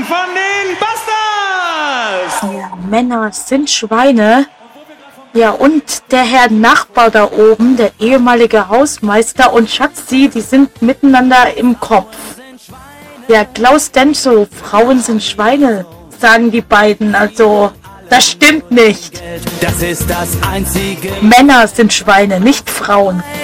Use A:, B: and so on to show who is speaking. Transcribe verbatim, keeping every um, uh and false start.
A: von den Busters!
B: Ja, Männer sind Schweine. Ja, und der Herr Nachbar da oben, der ehemalige Hausmeister und Schatzi, die sind miteinander im Kopf. Ja, Klaus Denso, Frauen sind Schweine, sagen die beiden, also das stimmt nicht.
C: Das ist das einzige.
B: Männer sind Schweine, nicht Frauen.